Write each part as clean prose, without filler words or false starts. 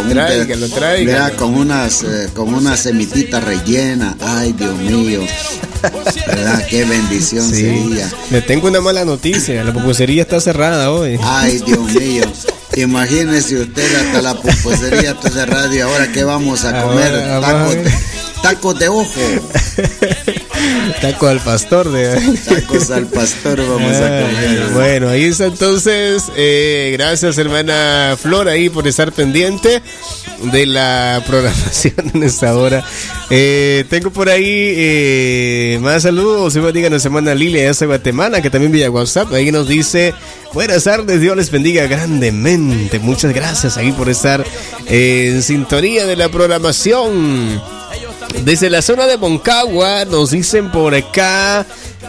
con unas semititas rellenas. Ay, Dios mío, ¿verdad? Qué bendición sería. Le tengo una mala noticia, la pupusería está cerrada hoy. Ay, Dios mío, imagínese usted, hasta la pupusería está cerrada. Y ahora ¿qué vamos a comer? Tacos de ojo. Tacos al pastor. Tacos al pastor vamos a comer. Bueno, ahí está entonces. Gracias, hermana Flor, ahí por estar pendiente de la programación en esta hora. Tengo por ahí más saludos. Díganos, hermana Lilia de Guatemala, que también vía WhatsApp. Ahí nos dice: buenas tardes, Dios les bendiga grandemente. Muchas gracias ahí por estar en sintonía de la programación. Desde la zona de Moncagua nos dicen por acá,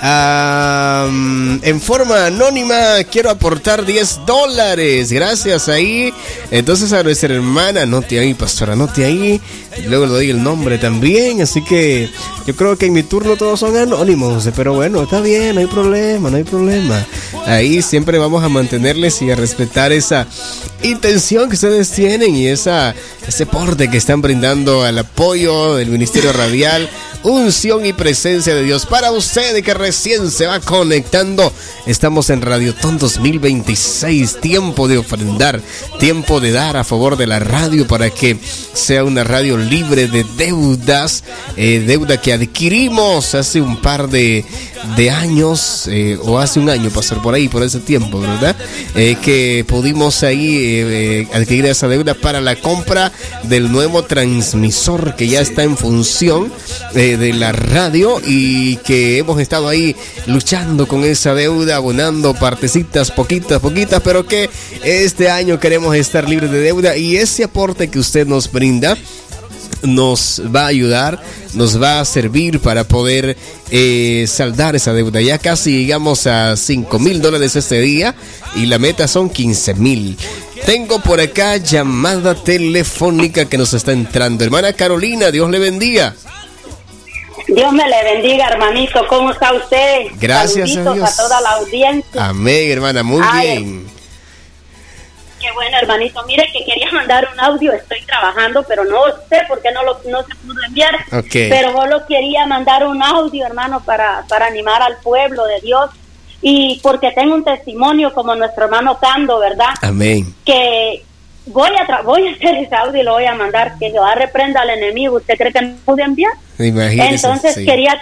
en forma anónima, quiero aportar $10. Gracias ahí. Entonces a nuestra hermana, anote ahí, pastora, anote ahí. Luego le doy el nombre también. Así que yo creo que en mi turno todos son anónimos. Pero bueno, está bien, no hay problema. Ahí siempre vamos a mantenerles y a respetar esa intención que ustedes tienen y ese porte que están brindando al apoyo del Ministerio Radial. Unción y presencia de Dios para usted que recién se va conectando. Estamos en Radiotón 2026. Tiempo de ofrendar, tiempo de dar a favor de la radio para que sea una radio libre de deudas. Deuda que adquirimos hace un par de años, o hace un año, pasar por ahí, por ese tiempo, ¿verdad? Que pudimos ahí adquirir esa deuda para la compra del nuevo transmisor que ya está en función de la radio, y que hemos estado ahí luchando con esa deuda, abonando partecitas, poquitas, pero que este año queremos estar libres de deuda, y ese aporte que usted nos brinda nos va a ayudar, nos va a servir para poder saldar esa deuda. Ya casi llegamos a $5,000 este día y la meta son 15,000. Tengo por acá llamada telefónica que nos está entrando. Hermana Carolina, Dios le bendiga. Dios me le bendiga, hermanito. ¿Cómo está usted? Gracias a Dios. A toda la audiencia. Amén, hermana, muy bien. Qué bueno, hermanito. Mire que quería mandar un audio. Estoy trabajando, pero no sé por qué no se pudo enviar. Okay. Pero solo quería mandar un audio, hermano, para animar al pueblo de Dios. Y porque tengo un testimonio como nuestro hermano Cando, ¿verdad? Amén. Que voy a hacer ese audio y lo voy a mandar, que Jehová reprenda al enemigo. ¿Usted cree que no pude enviar? Imagínese. Entonces sí. quería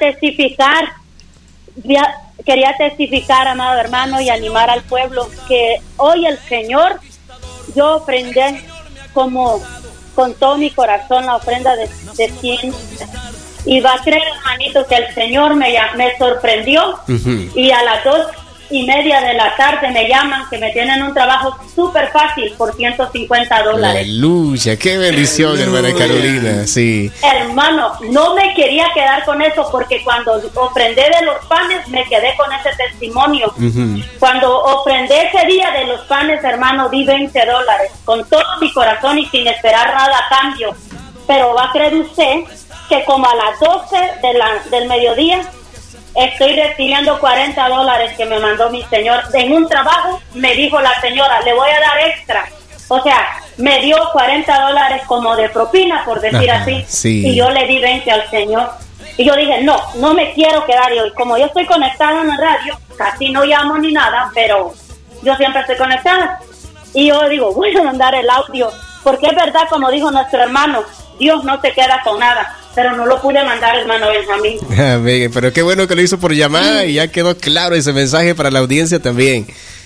testificar, amado hermano, y animar al pueblo que hoy el Señor, yo ofrendé con todo mi corazón la ofrenda de 100. Y va a creer, hermanito, que el Señor me sorprendió. Uh-huh. Y a las 2:30 de la tarde me llaman que me tienen un trabajo súper fácil por $150. Aleluya, qué bendición, hermana Carolina, sí. Hermano, no me quería quedar con eso, porque cuando ofrendé de los panes me quedé con ese testimonio. Uh-huh. Cuando ofrendé ese día de los panes, hermano, di $20 con todo mi corazón y sin esperar nada a cambio. Pero va a creer usted que como a las 12 del mediodía estoy recibiendo $40 que me mandó mi señor. En un trabajo me dijo la señora, le voy a dar extra. O sea, me dio $40 como de propina, por decir así. Sí. Y yo le di 20 al señor. Y yo dije, no me quiero quedar. Y como yo estoy conectada en la radio, casi no llamo ni nada, pero yo siempre estoy conectada. Y yo digo, voy a mandar el audio, porque es verdad, como dijo nuestro hermano, Dios no se queda con nada. Pero no lo pude mandar, hermano Benjamín. Amén, pero qué bueno que lo hizo por llamada, y ya quedó claro ese mensaje para la audiencia también.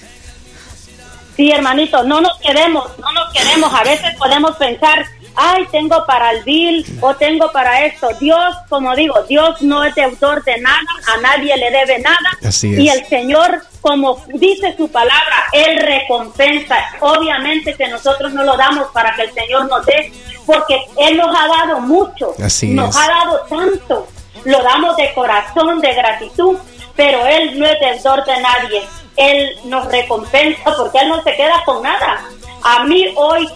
Sí, hermanito, no nos quedemos. A veces podemos pensar, ay, tengo para el bill o tengo para esto. Dios, como digo, Dios no es deudor de nada, a nadie le debe nada. Así es. Y el Señor, como dice su palabra, Él recompensa. Obviamente que nosotros no lo damos para que el Señor nos dé, porque Él nos ha dado mucho, nos ha dado tanto, lo damos de corazón, de gratitud, pero Él no es deudor de nadie. Él nos recompensa porque Él no se queda con nada. A mí hoy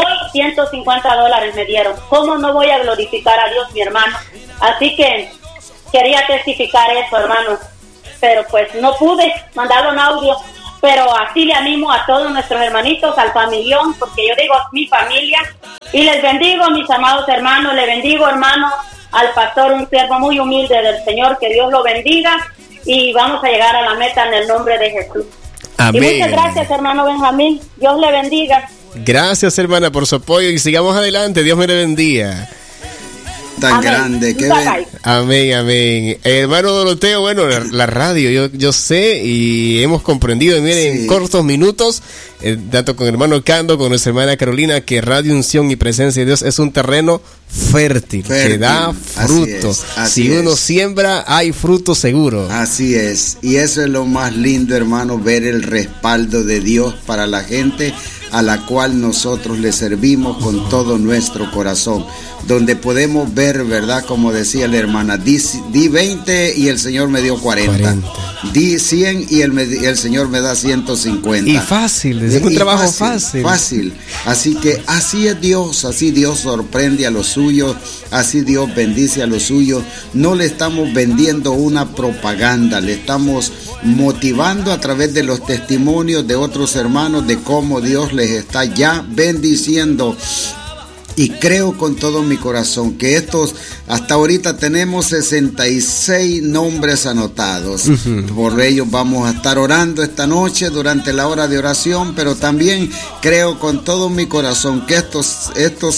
$150 me dieron. ¿Cómo no voy a glorificar a Dios, mi hermano? Así que quería testificar eso, hermano, pero pues no pude mandar un audio. pero así le animo a todos nuestros hermanitos, al familión, porque yo digo mi familia, y les bendigo, mis amados hermanos, le bendigo, hermano, al pastor, un siervo muy humilde del Señor, que Dios lo bendiga, y vamos a llegar a la meta en el nombre de Jesús. Amén. Y muchas gracias, hermano Benjamín, Dios le bendiga. Gracias, hermana, por su apoyo, y sigamos adelante, Dios me le bendiga. Tan amén. Grande que ven. Amén, amén. Hermano Doroteo, bueno, la radio, yo sé y hemos comprendido, y miren, sí, en cortos minutos, tanto con el hermano Cando, con nuestra hermana Carolina, que Radio Unción y Presencia de Dios es un terreno fértil, que da fruto. Si uno siembra, hay fruto seguro. Así es, y eso es lo más lindo, hermano, ver el respaldo de Dios para la gente a la cual nosotros le servimos con todo nuestro corazón, donde podemos ver, ¿verdad? Como decía la hermana, di 20 y el Señor me dio 40. Di 100 y el Señor me da 150. Y fácil, es un trabajo fácil. Fácil. Así que así es Dios, así Dios sorprende a los suyos, así Dios bendice a los suyos. No le estamos vendiendo una propaganda, le estamos motivando a través de los testimonios de otros hermanos de cómo Dios les está ya bendiciendo. Y creo con todo mi corazón que hasta ahorita tenemos 66 nombres anotados. Por ellos vamos a estar orando esta noche durante la hora de oración, pero también creo con todo mi corazón que estos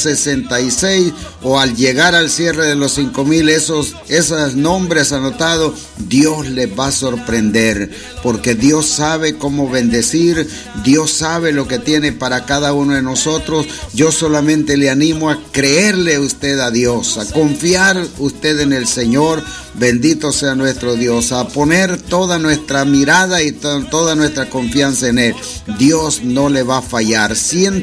66, o al llegar al cierre de los 5,000, esos nombres anotados, Dios les va a sorprender, porque Dios sabe cómo bendecir, Dios sabe lo que tiene para cada uno de nosotros. Yo solamente le animo a creerle usted a Dios, a confiar usted en el Señor, bendito sea nuestro Dios, a poner toda nuestra mirada y toda nuestra confianza en Él. Dios no le va a fallar.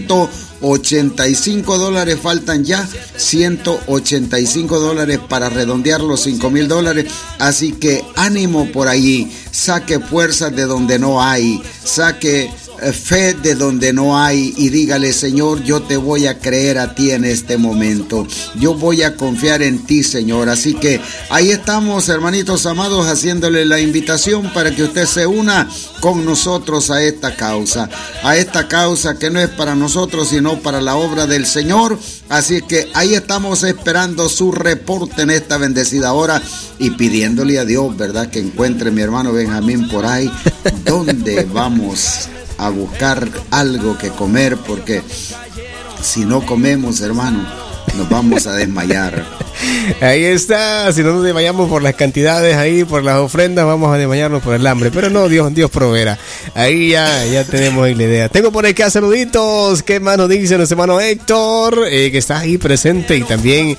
$185 faltan ya, $185 para redondear los $5,000. Así que ánimo por allí, saque fuerzas de donde no hay, saque fe de donde no hay, y dígale: Señor, yo te voy a creer a ti en este momento, yo voy a confiar en ti, Señor. Así que ahí estamos, hermanitos amados, haciéndole la invitación para que usted se una con nosotros a esta causa que no es para nosotros sino para la obra del Señor. Así que ahí estamos esperando su reporte en esta bendecida hora y pidiéndole a Dios, ¿verdad?, que encuentre mi hermano Benjamín por ahí donde vamos a buscar algo que comer, porque si no comemos, hermano, nos vamos a desmayar. Ahí está, si no nos desmayamos por las cantidades ahí, por las ofrendas, vamos a desmayarnos por el hambre, pero no, Dios proveerá. Ahí ya tenemos ahí la idea. Tengo por acá saluditos. ¿Qué más nos dice nuestro hermano Héctor, que está ahí presente y también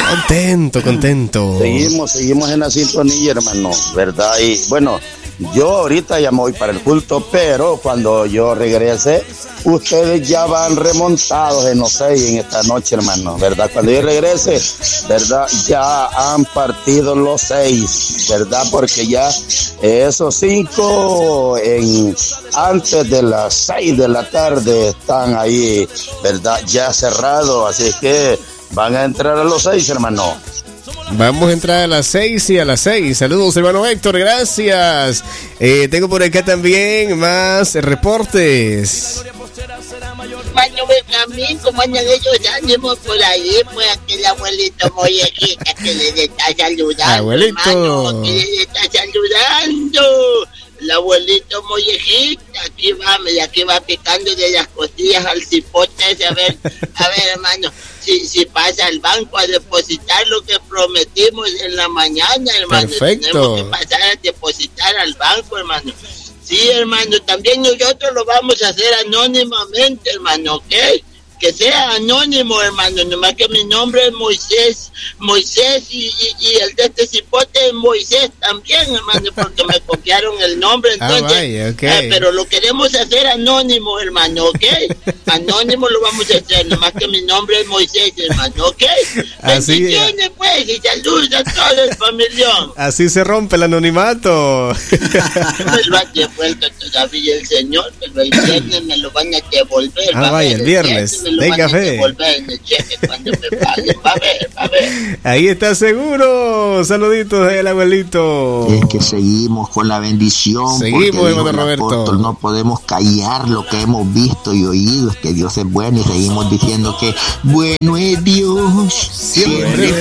contento? Seguimos en la sintonía, hermano, ¿verdad? Y bueno, yo ahorita ya me voy para el culto, pero cuando yo regrese, ustedes ya van remontados en los 6 en esta noche, hermano, ¿verdad? Cuando yo regrese, ¿verdad?, ya han partido los 6, ¿verdad? Porque ya esos 5 antes de las 6 de la tarde están ahí, ¿verdad?, ya cerrados, así que van a entrar a los 6, hermano. Vamos a entrar a las 6 y a las 6. Saludos, hermano Héctor, gracias. Tengo por acá también más reportes. Hermano Benjamín, ¿cómo andan ellos ánimos por ahí? Pues aquel abuelito Mollejita que les está saludando. Abuelito. Hermano, que les está saludando. El abuelito Mollejita, aquí va picando de las costillas al cipote. A ver, hermano, si pasa al banco a depositar lo que prometimos en la mañana, hermano. Perfecto. Tenemos que pasar a depositar al banco, hermano. Sí, hermano, también nosotros lo vamos a hacer anónimamente, hermano, ¿ok? Que sea anónimo, hermano, nomás que mi nombre es Moisés y el de este cipote es Moisés también, hermano, porque me copiaron el nombre, entonces, vaya, okay. Pero lo queremos hacer anónimo, hermano, ¿ok? Anónimo lo vamos a hacer, nomás que mi nombre es Moisés, hermano, ¿ok? Bendiciones, pues, y saludos a todo el familión. Así se rompe el anonimato. Me lo ha devuelto todavía el Señor, pero el viernes me lo van a devolver. Vaya, el viernes. me lo van a devolver en el cheque cuando me paguen. Va a ver. Ahí está seguro. Saluditos del abuelito. Es que seguimos con la bendición. Seguimos, hermano Roberto. Apóstol, no podemos callar lo que hemos visto y oído. Es que Dios es bueno y seguimos diciendo que bueno es Dios. Siempre